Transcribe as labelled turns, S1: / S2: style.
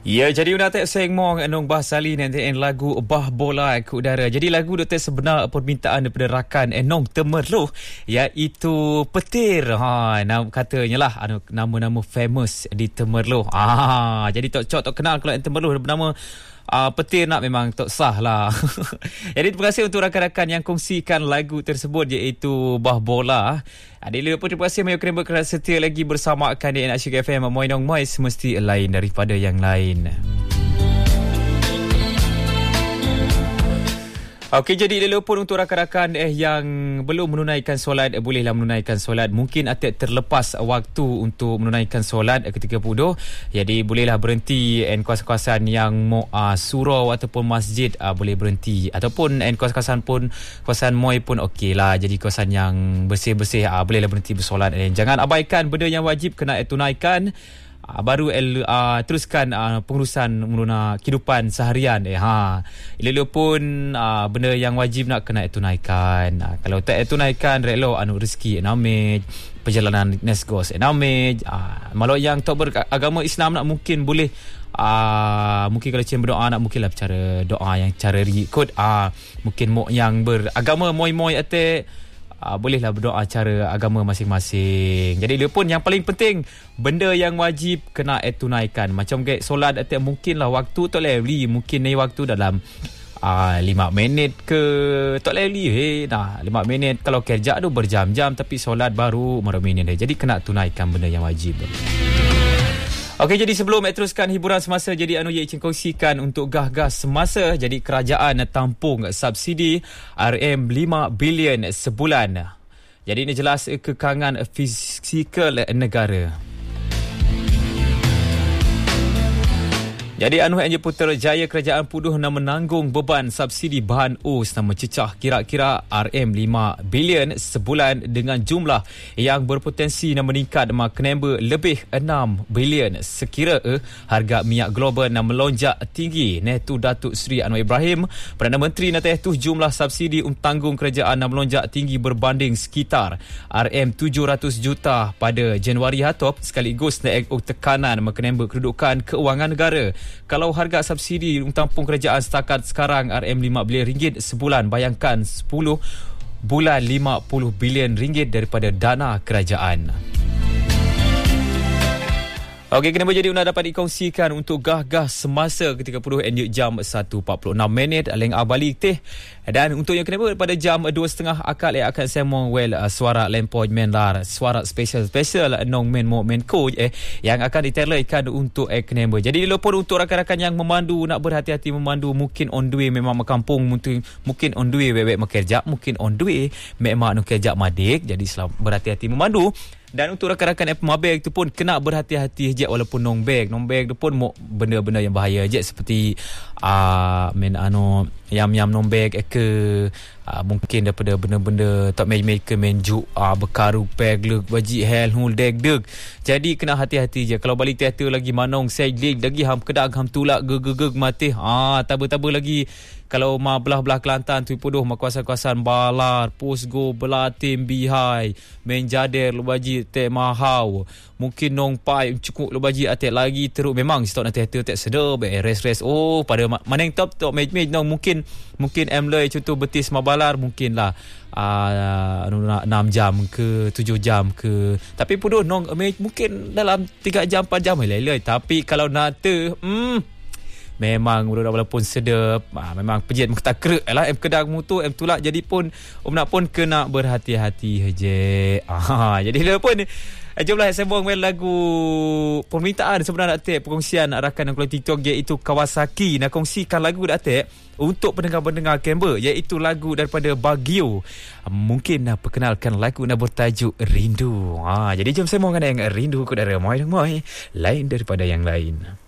S1: Ya, jadi udah tak sengmong anong bahasali nanti lagu Bah Bola ke udara. Jadi lagu Dr. sebenar permintaan daripada rakan enong temerloh iaitu Petir. Nama katanya lah nama-nama famous di Temerloh. Jadi tok kenal kalau Temerloh bernama Petir nak memang tak sah lah. Jadi terima kasih untuk rakan-rakan yang kongsikan lagu tersebut iaitu Bah Bola. Adila pun terima kasih Mayu Krember kerana setia lagi bersama di Asyik FM. Moinong Moi semesti lain daripada yang lain. Okey, jadi lelopon untuk rakan-rakan yang belum menunaikan solat, bolehlah menunaikan solat. Mungkin terlepas waktu untuk menunaikan solat ketika puduh. Jadi bolehlah berhenti kawasan-kawasan yang surau ataupun masjid boleh berhenti. Ataupun kawasan pun kawasan moi pun okeylah. Jadi kawasan yang bersih-bersih bolehlah berhenti bersolat. Jangan abaikan benda yang wajib kena tunaikan. Baru teruskan pengurusan menuna kehidupan seharian. Ila pun benda yang wajib nak kena tunaikan. Kalau tak tunaikan relo rezeki enamej, perjalanan nesgos enamej. Malah yang tak beragama Islam nak mungkin boleh mungkin kalau cem berdoa nak mungkinlah cara doa yang cara ikut mungkin yang beragama moi-moi bolehlah berdoa cara agama masing-masing. Jadi dia pun yang paling penting benda yang wajib kena tunaikan. Macam kayak solat mungkinlah waktu tak lewli, mungkin ni waktu dalam 5 minit ke tak lewli 5 minit. Kalau kerja tu berjam-jam tapi solat baru 5 minit. Jadi kena tunaikan benda yang wajib. Okey, jadi sebelum teruskan hiburan semasa, jadi ye ingin kongsikan untuk gah-gah semasa. Jadi kerajaan tampung subsidi RM5 bilion sebulan. Jadi ini jelas kekangan fizikal negara. Jadi Enje Putrajaya Kerajaan Puduh nak menanggung beban subsidi bahan us nama cecah kira-kira RM5 bilion sebulan dengan jumlah yang berpotensi nak meningkat kenamba lebih 6 bilion sekira harga minyak global nak melonjak tinggi. Tu Datuk Seri Anwar Ibrahim, Perdana Menteri nak jumlah subsidi tanggung kerajaan nak melonjak tinggi berbanding sekitar RM700 juta pada Januari hatop sekaligus naik tekanan kenamba kedudukan keuangan negara. Kalau harga subsidi tampung kerajaan setakat sekarang RM5 bilion ringgit sebulan, bayangkan 10 bulan 50 bilion ringgit daripada dana kerajaan. Okey, kena berjadi undang dapat dikongsikan untuk gah-gah semasa ketika puduh jam 1.46 leng balik teh. Dan untuk yang kena pada jam 2.30 akal akan semong suara lempoj menlar, suara special nong men ko yang akan diterlaikan untuk kena. Jadi lopon untuk rakan-rakan yang memandu nak berhati-hati memandu, mungkin on the way memang makampung, mungkin on the way bebek makerja, mungkin on the way memang nak kerja madik. Jadi selalu berhati-hati memandu. Dan untuk rakan-rakan pemabeg tu pun kena berhati-hati je walaupun nong beg tu pun benda-benda yang bahaya je seperti yam nong beg ke mungkin daripada benda-benda tak main-main menjuk berkaru peg lek baji hel hul deg. Jadi kena hati-hati je. Kalau balik teater lagi manong sejlik lagi ham kedak ham tulak gegeg mati taba-taba lagi. Kalau belah-belah Kelantan tu puduh kawasan-kawasan Balar, Pusgo, Belatim, Bihai, Menjader, Lubaji, Tek Mahau. Mungkin Nong Pai, cukup Lubaji, Atek lagi teruk. Memang stok nanti Atek sedap, rest. Pada mana yang top mej Nong mungkin Emlay contoh betis Mabalar mungkinlah 6 jam ke 7 jam ke. Tapi puduh Nong mungkin dalam 3 jam 4 jam lelai. Tapi kalau nak memang walaupun sedap memang pejit tak kerek lah kedang mutu tulak. Jadi pun nak pun kena berhati-hati je. Jadi dia pun jomlah sembang lagu permintaan sebenarnya perkongsian rakan yang keluar TikTok iaitu Kawasaki nak kongsikan lagu untuk pendengar-pendengar Kember iaitu lagu daripada Baguio. Mungkin nak perkenalkan lagu nak bertajuk Rindu. Jadi jom sembang yang rindu ke darah moi lain daripada yang lain.